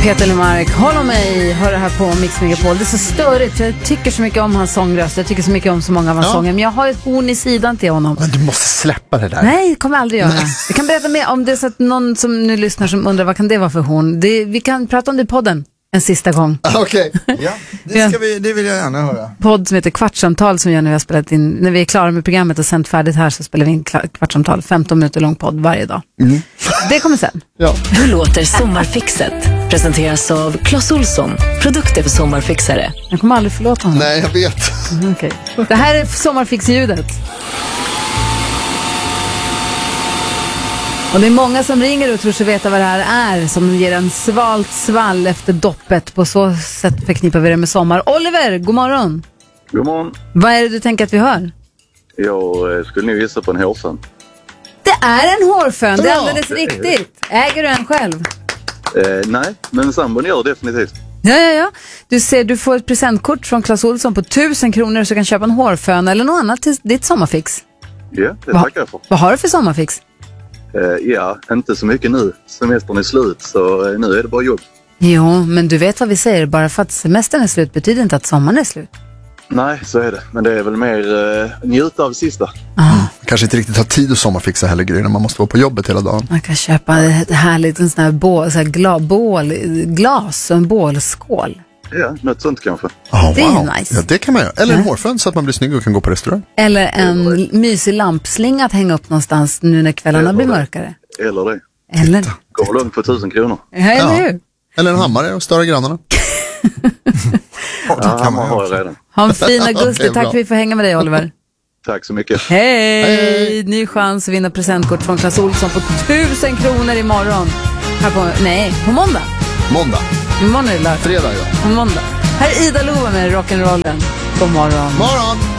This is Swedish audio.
Peter Lemark, håll om mig, hör det här på Mix Megapol. Det är så störigt, för jag tycker så mycket om hans sångröst. Jag tycker så mycket om så många av hans sånger. Men jag har ett horn i sidan till honom. Men du måste släppa det där. Nej, det kommer jag aldrig göra. Jag kan berätta mer om det, så att någon som nu lyssnar som undrar vad kan det vara för horn. Vi kan prata om det i podden en sista gång. Okej, ja, det vill jag gärna höra. Podd som heter Kvartsamtal, som gör när vi har spelat in, när vi är klara med programmet och sänt färdigt här, så spelar vi in Kvartsamtal, 15 minuter lång podd varje dag. Det kommer sen. Ja. Hur låter Sommarfixet? Presenteras av Clas Ohlson, produkter för sommarfixare. Jag kommer aldrig förlåta honom. Nej, jag vet. Okay. Det här är sommarfix-ljudet. Och det är många som ringer och tror sig veta vad det här är, som ger en svalt svall efter doppet. På så sätt förknippar vi det med sommar. Oliver, god morgon. God morgon. Vad är det du tänker att vi hör? Jag skulle nu gissa på en hårfön. Det är en hårfön, det är alldeles riktigt. Äger du en själv? Nej, men sambon gör definitivt. Ja. Du får ett presentkort från Clas Ohlson på 1000 kronor, så du kan köpa en hårfön eller något annat till ditt sommarfix. Ja, det tackar jag för. Vad har du för sommarfix? Ja, inte så mycket nu. Semestern är slut, så nu är det bara jobb. Jo, men du vet vad vi säger. Bara för att semestern är slut betyder inte att sommaren är slut. Nej, så är det. Men det är väl mer njuta av sista. Kanske inte riktigt ha tid att sommarfixa heller grejer när man måste vara på jobbet hela dagen. Man kan köpa ett härligt en sån här glas och en bålskål. Ja, något sånt kanske. Det är nice. Ja, det kan man göra. Eller en hårfön så att man blir snygg och kan gå på restaurang. Eller en mysig lampslinga att hänga upp någonstans nu när kvällarna blir mörkare. Eller det. Eller Går långt på 1000 kronor. Eller hur? Eller en hammare och störa grannarna. Ja, man har redan. Ha en fin augusti. Okay, tack för att vi får hänga med dig, Oliver. Tack så mycket. Hej! Ny chans att vinna presentkort från Clas Ohlson på 1000 kronor imorgon. På måndag. Måndag. Imorgon är det lördag. Fredag, ja. På måndag. Här är Ida Lova med rock'n'rollen. God morgon. Morgon!